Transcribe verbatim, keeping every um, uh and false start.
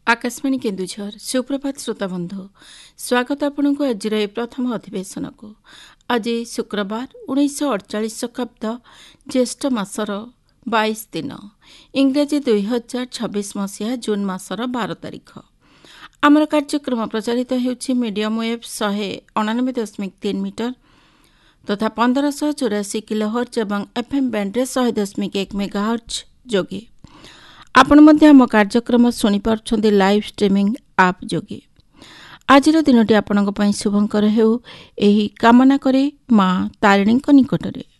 आकाशवाणी केन्दुझर सुप्रभात श्रोता बंधु स्वागत आपन को आज प्रथम अधिवेशन को आज शुक्रवार उन्नीस अड़चाश शताब्द ज्येष्ठ मासर बाईस दिन इंग्राजी दुई हजार छब्बीस मसीहा जून मासर बार तारीख। आमर कार्यक्रम प्रचारित होउछि मीडियम वेव शहे अणानबे दशमिक तीन मीटर तथा पंद्रह चौरासी किलोहर्ट्ज एवं एफएम बैंड्रे शहे दशमिक एक मेगाहर्ट्ज जोगे आपण मध्य आम कार्यक्रम शुणी पारुछन्ति लाइव स्ट्रीमिंग आप जोगे। आजिर दिनटी आपणक पई शुभंकर हेउ एही कामना करे मां तारिणी निकटरे।